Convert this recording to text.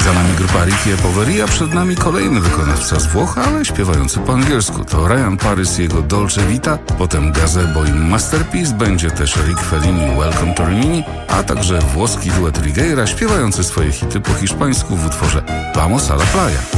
Za nami grupa Ricky e Poveri, a przed nami kolejny wykonawca z Włoch, ale śpiewający po angielsku. To Ryan Paris i jego Dolce Vita, potem Gazebo i Masterpiece, będzie też Rick Fellini Welcome to Rimini, a także włoski duet Righeira śpiewający swoje hity po hiszpańsku w utworze Vamos a la playa.